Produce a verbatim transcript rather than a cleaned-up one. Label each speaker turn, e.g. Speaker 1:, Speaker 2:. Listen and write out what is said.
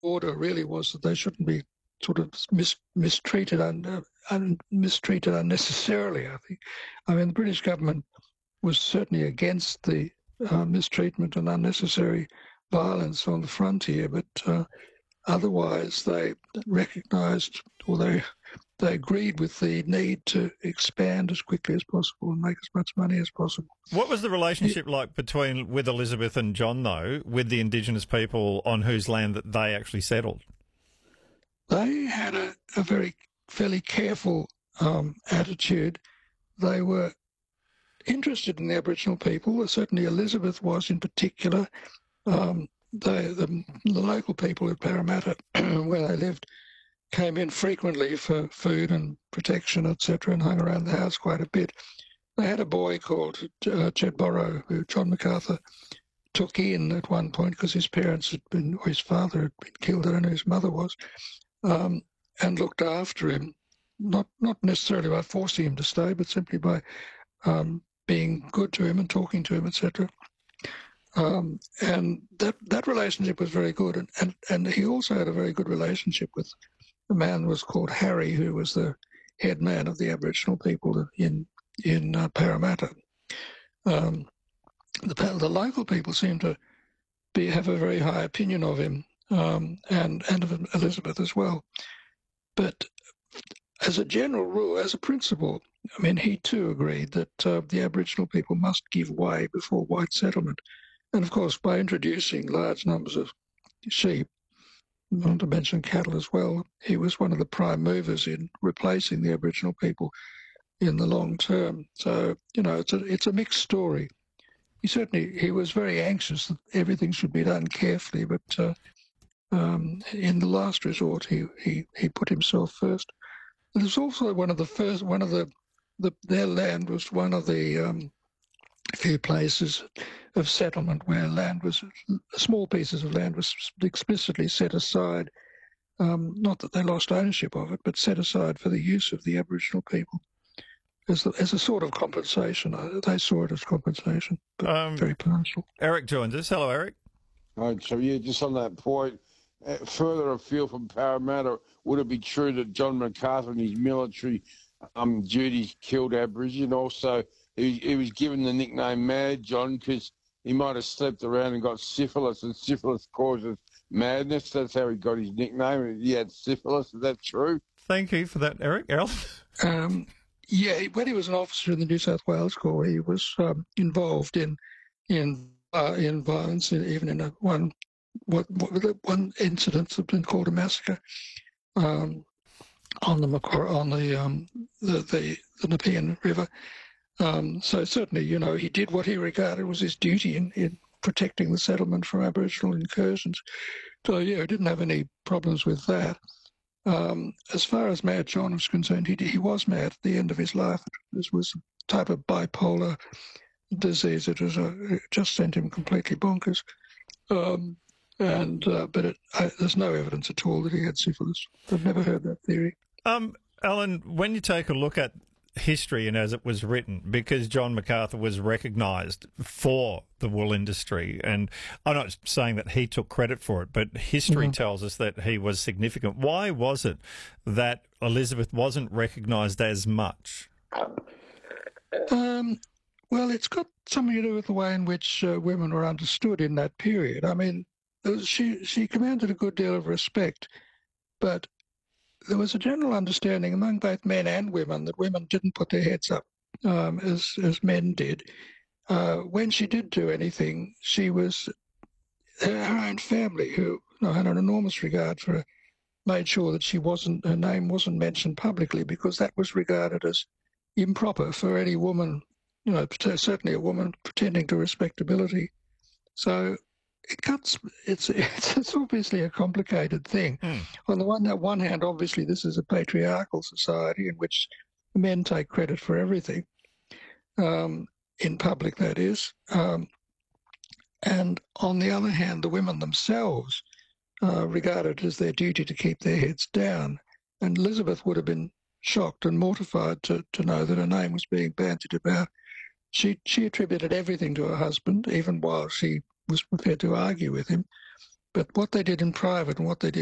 Speaker 1: order really was that they shouldn't be sort of mis- mistreated and un- un- mistreated unnecessarily. I think. I mean, the British government was certainly against the uh, mistreatment and unnecessary violence on the frontier, but uh, otherwise they recognised or they they agreed with the need to expand as quickly as possible and make as much money as possible.
Speaker 2: What was the
Speaker 1: Yeah,
Speaker 2: relationship like between with Elizabeth and John, though, with the Indigenous people on whose land that they actually settled?
Speaker 1: they had a, a very fairly careful um, attitude. They were interested in the Aboriginal people. Certainly, Elizabeth was in particular. Um, they, the, the local people at Parramatta, where they lived, came in frequently for food and protection, et cetera, and hung around the house quite a bit. They had a boy called uh, Jed Borrow, who John MacArthur took in at one point because his parents had been, or his father had been killed, I don't know who his mother was, um, and looked after him, not not necessarily by forcing him to stay, but simply by um, being good to him and talking to him, et cetera. Um, and that that relationship was very good, and, and and he also had a very good relationship with a man who was called Harry, who was the head man of the Aboriginal people in in uh, Parramatta. Um, the the local people seem to be have a very high opinion of him, um, and and of Elizabeth as well. But as a general rule, as a principle, I mean, he too agreed that uh, the Aboriginal people must give way before white settlement. And of course, by introducing large numbers of sheep, not to mention cattle as well, he was one of the prime movers in replacing the Aboriginal people in the long term. So, you know, it's a, it's a mixed story. He certainly, he was very anxious that everything should be done carefully, but uh, um, in the last resort, he, he, he put himself first. It was also one of the first, one of the, the their land was one of the um, few places of settlement where land was, small pieces of land was explicitly set aside, um, not that they lost ownership of it, but set aside for the use of the Aboriginal people as, the, as a sort of compensation. They saw it as compensation, but
Speaker 2: Um,
Speaker 1: very partial.
Speaker 2: Eric joins us. Hello, Eric.
Speaker 3: Right, so yeah, just on that point, uh, further afield from Parramatta, would it be true that John MacArthur in his military um, duties killed Aboriginals? Also, he, he was given the nickname Mad John because he might have slept around and got syphilis, and syphilis causes madness. That's how he got his nickname. He had syphilis. Is that true?
Speaker 2: Thank you for that, Eric. Errol?
Speaker 1: Um, yeah, when he was an officer in the New South Wales Corps, he was um, involved in in uh, in violence, even in a one what, what one incident that's been called a massacre um, on the Macquarie, on the um, the, the the Nepean River. Um, so certainly, you know, he did what he regarded was his duty in, in protecting the settlement from Aboriginal incursions. So yeah, he didn't have any problems with that. Um, as far as Mad John was concerned, he he was mad at the end of his life. This was a type of bipolar disease. It was a, it just sent him completely bonkers. Um, and uh, but it, I, there's no evidence at all that he had syphilis. I've never heard that theory.
Speaker 2: Um, Alan, when you take a look at history and as it was written, because John MacArthur was recognised for the wool industry, and I'm not saying that he took credit for it, but history mm-hmm. tells us that he was significant. Why was it that Elizabeth wasn't recognised as much?
Speaker 1: Um, well, it's got something to do with the way in which uh, women were understood in that period. I mean, was, she she commanded a good deal of respect, but there was a general understanding among both men and women that women didn't put their heads up um, as as men did. Uh, when she did do anything, she was her, her own family, who you know, had an enormous regard for her, made sure that she wasn't her name wasn't mentioned publicly because that was regarded as improper for any woman. You know, certainly a woman pretending to respectability. So it cuts. It's it's, it's obviously a complicated thing. Mm. On the one, on one hand, obviously this is a patriarchal society in which men take credit for everything, um, in public, that is. Um, and on the other hand, the women themselves uh, regard it as their duty to keep their heads down. And Elizabeth would have been shocked and mortified to, to know that her name was being bandied about. She she attributed everything to her husband, even while she was prepared to argue with him. But what they did in private and what they did